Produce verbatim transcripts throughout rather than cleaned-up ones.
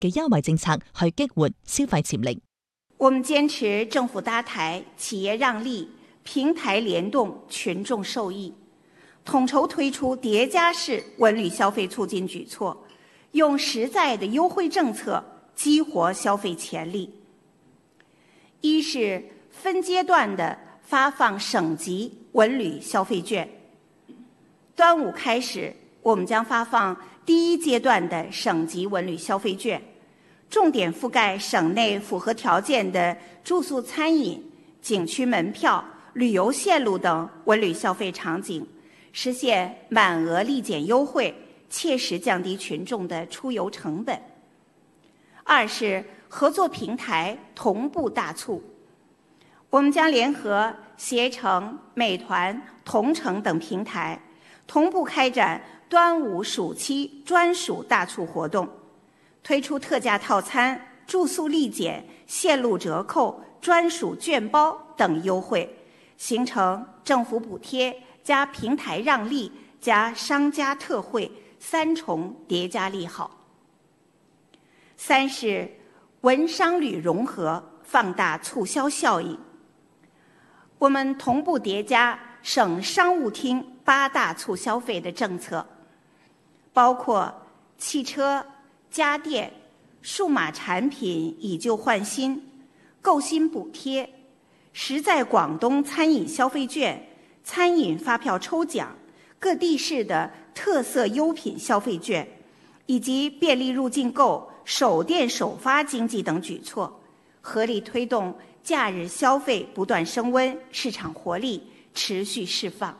嘅優惠政策去激活消費潛力。 我們堅持政府搭台、企業讓利、平台聯動、群眾受益，統籌推出疊加式文旅消費促進舉措，用實在的優惠政策激活消費潛力。一是分階段的發放省級文旅消費券，端午開始，我們將發放第一階段的省級文旅消費券，重點覆蓋省內符合條件的住宿餐飲、景區門票、旅遊線路等文旅消費場景，實現滿額立減優惠，切實降低群眾的出遊成本。二是合作平台同步大促，我們將聯合攜程、美團、同程等平台，同步開展端午暑期專屬大促活動，推出特價套餐、住宿立減、線路折扣、專屬券包等優惠，形成政府補貼加平台讓利加商家特惠三重疊加利好。三是文商旅融合，放大促銷效益。我們同步疊加省商務廳八大促消費的政策，包括汽車、家電、數碼產品以舊換新、購新補貼、實在廣東餐飲消費券、餐飲發票抽獎、各地市的特色優品消費券，以及便利入境購、首店首發經濟等舉措，合力推動假日消費不斷升溫，市場活力持續釋放。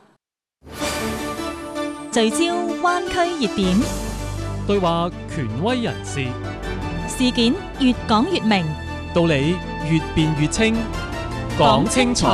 聚焦灣區熱點， 對話權威人士， 事件越講越明， 道理越辯越清，講清楚。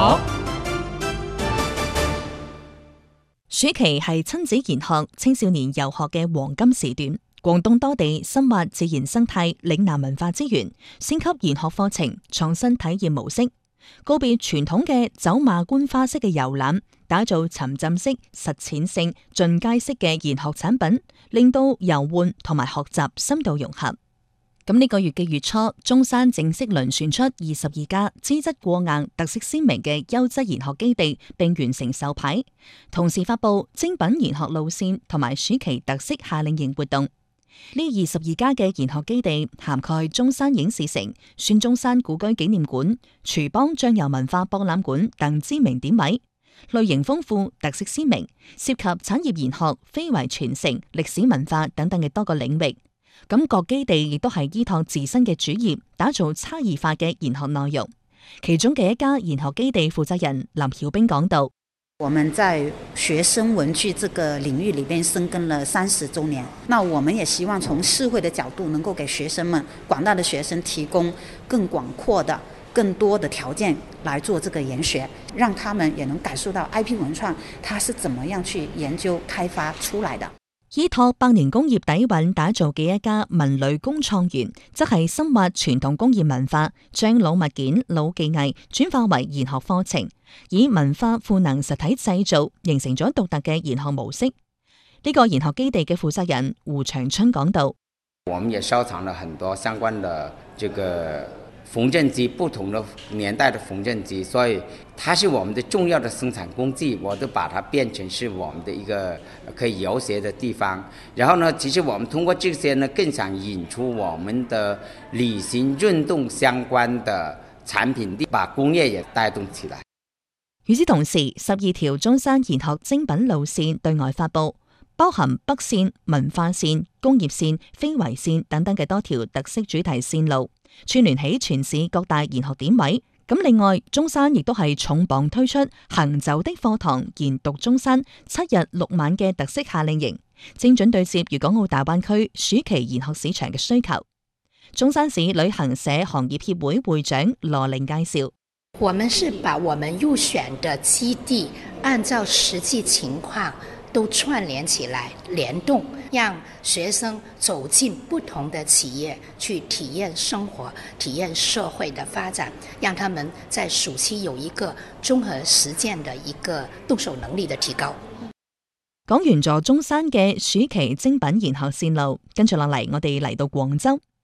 暑期係親子研學、青少年遊學嘅黃金時段。廣東多地深挖自然生態、嶺南文化資源，升級研學課程，創新體驗模式，告別傳統嘅走馬觀花式嘅遊覽，打造沉浸式、實踐性、進階式嘅研學產品，令到遊玩同埋學習深度融合。咁呢個月嘅月初，中山正式輪選出二十二家資質過硬、特色鮮明嘅優質研學基地，並完成授牌，同時發佈精品研學路線同埋暑期特色夏令營活動。呢二十二家嘅研學基地涵蓋中山影視城、孫中山故居紀念館、廚邦醬油文化博覽館等知名點位，類型豐富、特色鮮明，涉及產業研學、非遺傳承、歷史文化等等嘅多個領域。咁各基地亦都係依託自身嘅主業，打造差異化嘅研學內容。其中嘅一家研學基地負責人林曉冰講道： 我們在學生文具這個領域裏邊深耕了三十周年，那我們也希望從社會的角度，能夠給學生們、廣大的學生提供更廣闊的、更多的條件來做這個研學，讓他們也能感受到 I P 文創它是怎麼樣去研究開發出來的。 依託百年工業底蘊打造嘅一家文旅工創園，則係深挖傳統工業文化，將老物件、老技藝轉化為研學課程，以文化賦能實體製造，形成咗獨特嘅研學模式。呢、這個研學基地嘅負責人胡長春講道： 我們也收藏了很多相關的這個縫紉機，不同的年代的縫紉機，所以它是我們的重要的生產工具，我都把它變成是我們的一個可以遊學的地方。然後呢，其實我們通過這些呢，更想引出我們的旅行運動相關的產品，把工業也帶動起來。 與此同時，十二條中山研學精品路線對外發佈，包含北線、文化線、工業線、非遺線等等嘅多條特色主題線路，串聯起全市各大研學點位。咁另外，中山亦都係重磅推出行走的課堂研讀中山七日六晚嘅特色夏令營，精準對接粵港澳大灣區暑期研學市場嘅需求。中山市旅行社行業協會會長羅玲介紹： 我們是把我們入選的基地按照實際情況都串聯起來聯動，讓學生走進不同的企業去體驗生活、體驗社會的發展，讓他們在暑期有一個綜合實踐的一個動手能力的提高。 講完咗中山嘅暑期精品研學線路，跟住落嚟我哋嚟到廣州。